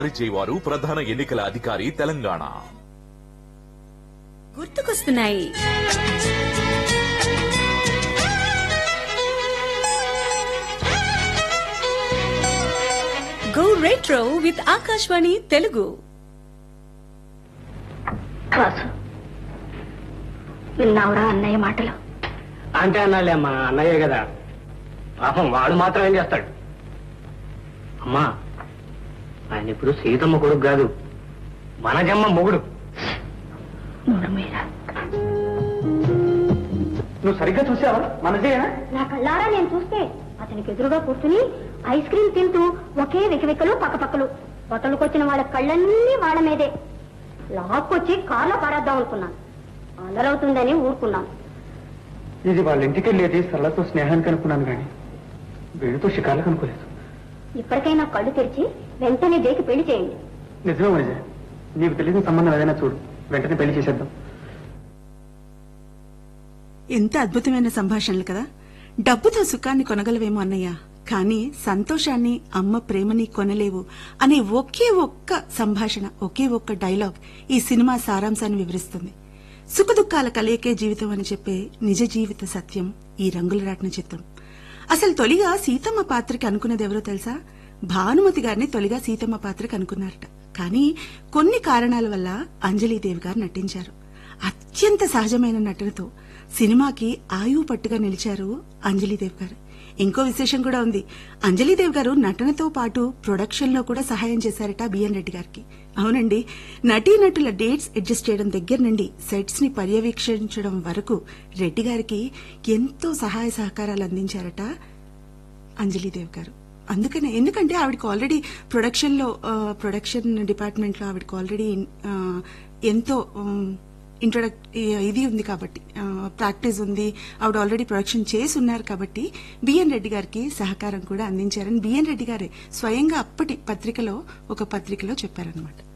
వారు ప్రధాన ఎన్నికల అధికారి తెలంగాణ. గుర్తుకొస్తున్నాయి. Go retro with Akashvani Telugu. విన్నావురా అన్నయ్య మాటలు? అంటే అన్నాలే అమ్మా, అన్నయ్యే కదా, పాపం వాడు మాత్రం ఏం చేస్తాడు. అమ్మా, ఆయన ఇప్పుడు సీతమ్మ కొడుకు కాదు, మన జమ్మ మొగుడు. నువ్వు సరిగ్గా చూసావా? మనదేనా? నా కళ్ళారా నేను చూస్తే అతనికి ఎదురుగా కూర్చుని ఐస్ క్రీమ్ తింటూ ఒకే వెకివెక్కలు పక్కపక్కలు, బొట్టలుకొచ్చిన వాళ్ళ కళ్ళన్నీ వాళ్ళ మీదే. లాక్కొచ్చి కార్లో పారేద్దాం అనుకున్నాను, అల్లరవుతుందని ఊరుకున్నాను. ఇది వాళ్ళ ఇంటికి వెళ్ళేది సరళతో స్నేహానికి అనుకున్నాను కానీ వీడితో షికార్లకు అనుకోలేదు. ఇప్పటికైనా కళ్ళు తెరిచి వెంటనే జైకి పెళ్లి చేయండి. నిజమే మనిషి, నీకు తెలియని సంబంధం ఏదైనా చూడు, వెంటనే పెళ్లి చేసేద్దాం. ఎంత అద్భుతమైన సంభాషణలు కదా. డబ్బుతో సుఖాన్ని కొనగలవేమో అన్నయ్య, కానీ సంతోషాన్ని, అమ్మ ప్రేమని కొనలేవు అనే ఒకే ఒక్క సంభాషణ, ఒకే ఒక్క డైలాగ్ ఈ సినిమా సారాంశాన్ని వివరిస్తుంది. సుఖదుఖాల కలయికే జీవితం అని చెప్పే నిజ జీవిత సత్యం ఈ రంగుల రాట్న చిత్రం. అసలు తొలిగా సీతమ్మ పాత్రకి అనుకున్నది ఎవరో తెలుసా? భానుమతి గారిని తొలిగా సీతమ్మ పాత్రకి అనుకున్నారట. కానీ కొన్ని కారణాల వల్ల అంజలీదేవి గారు నటించారు. అత్యంత సహజమైన నటనతో సినిమాకి ఆయువు పట్టుగా నిలిచారు అంజలీదేవి గారు. ఇంకో విశేషం కూడా ఉంది. అంజలీదేవి గారు నటనతో పాటు ప్రొడక్షన్ లో కూడా సహాయం చేశారట బిఎన్ రెడ్డి గారికి. అవునండి, నటీనటుల డేట్స్ అడ్జస్ట్ చేయడం దగ్గర నుండి సెట్స్ ని పర్యవేక్షించడం వరకు రెడ్డి గారికి ఎంతో సహాయ సహకారాలు అందించారట అంజలీదేవి గారు. ఎందుకంటే ఆవిడకి ఆల్రెడీ ప్రొడక్షన్ డిపార్ట్మెంట్ లో ఆవిడకి ఆల్రెడీ ఎంతో ఇది ఉంది కాబట్టి, ప్రాక్టీస్ ఉంది, ఆవిడ ఆల్రెడీ ప్రొడక్షన్ చేసి ఉన్నారు కాబట్టి బిఎన్ రెడ్డి గారికి సహకారం కూడా అందించారని బిఎన్ రెడ్డి గారే స్వయంగా అప్పటి ఒక పత్రికలో చెప్పారనమాట.